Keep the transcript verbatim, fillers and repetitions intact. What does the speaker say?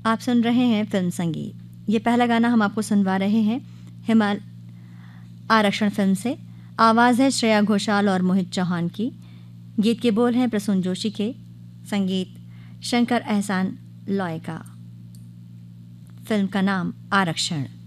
आप सुन रहे हैं फिल्म संगीत। ये पहला गाना हम आपको सुनवा रहे हैं हिमाल आरक्षण फिल्म से। आवाज़ है श्रेया घोषाल और मोहित चौहान की। गीत के बोल हैं प्रसून जोशी के, संगीत शंकर एहसान लॉय का। फिल्म का नाम आरक्षण।